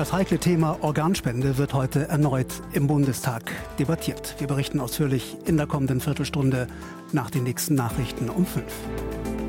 Das heikle Thema Organspende wird heute erneut im Bundestag debattiert. Wir berichten ausführlich in der kommenden Viertelstunde nach den nächsten Nachrichten um 5.